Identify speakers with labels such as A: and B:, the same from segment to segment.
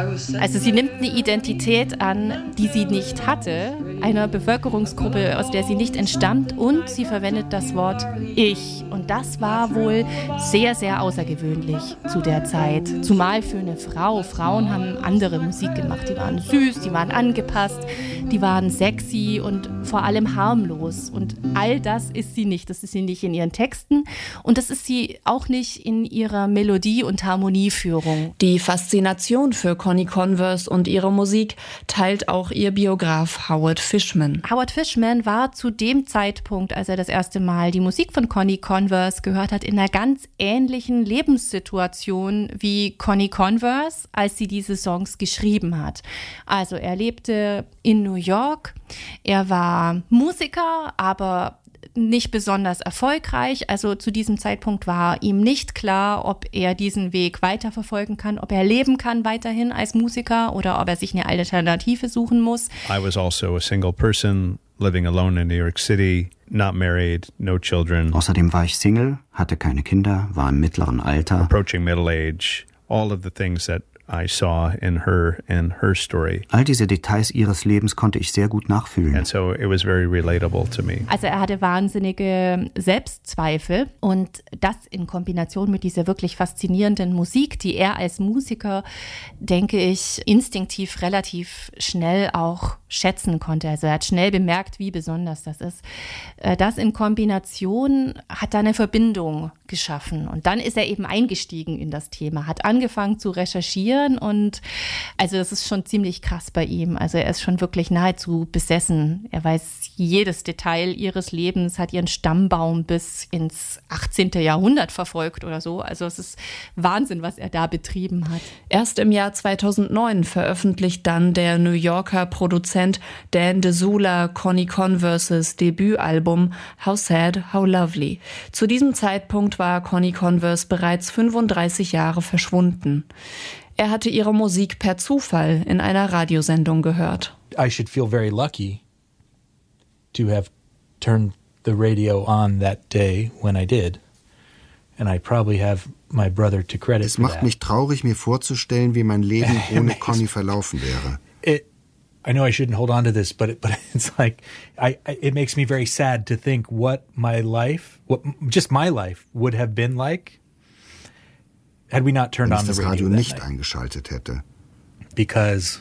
A: Also sie nimmt eine Identität an, die sie nicht hatte, einer Bevölkerungsgruppe, aus der sie nicht entstammt, und sie verwendet das Wort Ich. Und das war wohl sehr, sehr außergewöhnlich zu der Zeit, zumal für eine Frau. Frauen haben andere Musik gemacht, die waren süß, die waren angepasst, die waren sexy und vor allem harmlos. Und all das ist sie nicht. Das ist sie nicht in ihren Texten und das ist sie auch nicht in ihrer Melodie- und Harmonieführung.
B: Die Faszination für Connie Converse und ihre Musik teilt auch ihr Biograf Howard Fishman.
A: Howard Fishman war zu dem Zeitpunkt, als er das erste Mal die Musik von Connie Converse gehört hat, in einer ganz ähnlichen Lebenssituation wie Connie Converse, als sie diese Songs geschrieben hat. Also er lebte in New York, er war Musiker, aber nicht besonders erfolgreich. Also zu diesem Zeitpunkt war ihm nicht klar, ob er diesen Weg weiterverfolgen kann, ob er leben kann weiterhin als Musiker oder ob er sich eine Alternative suchen muss.
C: I was also a single person living alone in New York City, not married, no children.
D: Außerdem war ich Single, hatte keine Kinder, war im mittleren Alter.
C: Approaching middle age, all of the things that I saw in her story.
D: All diese Details ihres Lebens konnte ich sehr gut nachfühlen.
C: And so it was very relatable to me.
A: Also er hatte wahnsinnige Selbstzweifel und das in Kombination mit dieser wirklich faszinierenden Musik, die er als Musiker, denke ich, instinktiv relativ schnell auch schätzen konnte. Also er hat schnell bemerkt, wie besonders das ist. Das in Kombination hat da eine Verbindung geschaffen und dann ist er eben eingestiegen in das Thema, hat angefangen zu recherchieren und also das ist schon ziemlich krass bei ihm. Also er ist schon wirklich nahezu besessen. Er weiß jedes Detail ihres Lebens, hat ihren Stammbaum bis ins 18. Jahrhundert verfolgt oder so. Also es ist Wahnsinn, was er da betrieben hat.
B: Erst im Jahr 2009 veröffentlicht dann der New Yorker Produzent Dan DeSula Connie Converses Debütalbum How Sad, How Lovely. Zu diesem Zeitpunkt war Connie Converse bereits 35 Jahre verschwunden. Er hatte ihre Musik per Zufall in einer Radiosendung gehört.
E: I should feel very lucky to have turned the radio on that day when I did. And I probably have my brother to credit
F: Es
E: for
F: macht
E: that.
F: mich traurig, mir vorzustellen, wie mein Leben ohne Connie verlaufen wäre.
E: I know I shouldn't hold on to this, but it's like it makes me very sad to think what my life would have been like had we not turned
F: Wenn
E: on
F: ich
E: the
F: das Radio
E: that
F: nicht
E: night.
F: eingeschaltet hätte.
E: Because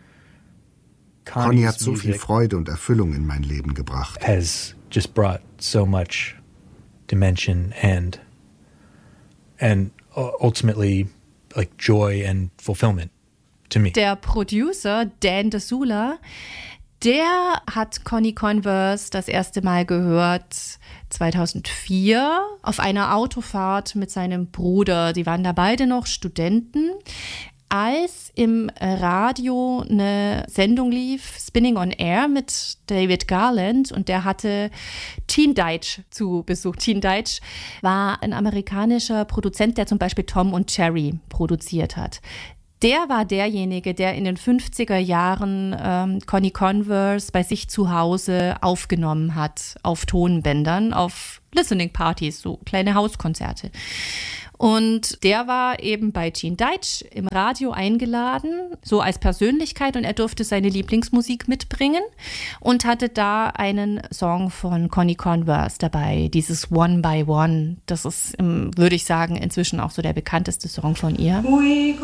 F: Connie hat
E: Connie's
F: so viel
E: music
F: Freude und Erfüllung in mein Leben gebracht.
E: has just brought so much dimension and ultimately like joy and fulfillment to me.
A: Der Producer Dan DeSula, der hat Connie Converse das erste Mal gehört 2004 auf einer Autofahrt mit seinem Bruder. Die waren da beide noch Studenten, als im Radio eine Sendung lief, Spinning on Air mit David Garland und der hatte Teen Deitch zu Besuch. Teen Deitch war ein amerikanischer Produzent, der zum Beispiel Tom und Jerry produziert hat. Der war derjenige, der in den 50er Jahren Connie Converse bei sich zu Hause aufgenommen hat, auf Tonbändern, auf Listening Partys, so kleine Hauskonzerte. Und der war eben bei Teen Deitch im Radio eingeladen, so als Persönlichkeit, und er durfte seine Lieblingsmusik mitbringen und hatte da einen Song von Connie Converse dabei, dieses One by One. Das ist, würde ich sagen, inzwischen auch so der bekannteste Song von ihr.